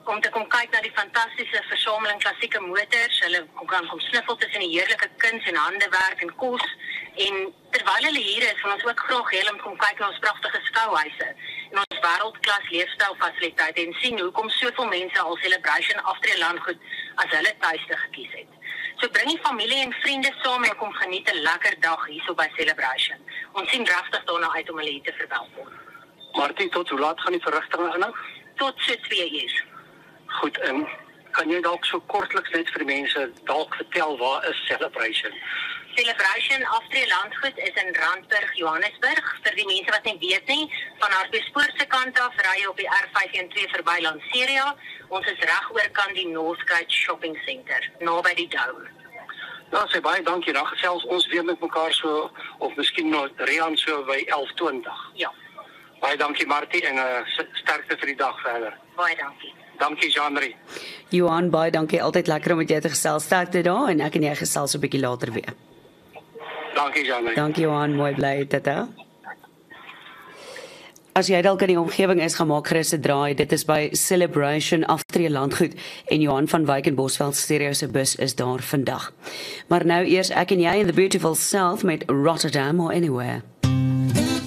om te kom kyk na die fantastiese versameling klassieke motors. Hulle kan kom sniffel tussen die heerlike kuns en handewerk en kos. En terwyl hulle hier is, wil ons ook graag hê om kom kyk na ons pragtige skouhuise en ons wêreldklas leefstylfasiliteite en sien hoekom soveel mense al Celebration Aftree Landgoed as hulle tuiste gekies het. So bring die familie en vriende saam en kom geniet 'n lekker dag hierso by Celebration. Ons sien regtig daarna uit om hulle hier te verwelkom. Martie, tot hoe laat gaan die verrigting aan? Tot so 2 uur. Goed, kan jy dalk so kortliks net vir die mense dalk vertel waar is Celebration? Celebration Aftree Landgoed is in Randburg, Johannesburg. Vir die mense wat nie weet nie, van Hartbeespoort se kant af ry jy op die R512 verby Lanseria. Ons is reg oorkant die Northgate Shopping Centre, naby die Dome. Nou, sê baie dankie, dan gesels ons weer met mekaar so, of miskien nog Rian so by 11:20. Ja, Baie dankie Martie en sterkte vir die dag verder. baie dankie. Dankie Jean-Marie. Johan, baie dankie, altyd lekker om met jou te gesels. Sterkte daar en ek en jy gesels 'n bietjie later weer. Dankie Jean-Marie. Dankie Johan, mooi bly, tata. As jy dalk in die omgewing is, gaan maak gerus 'n draai. Dit is by Celebration Aftree Landgoed en Johan van Wyk en Bosveld Stereo se bus is daar vandag. Maar nou eers ek en jy in the beautiful South met Rotterdam or Anywhere.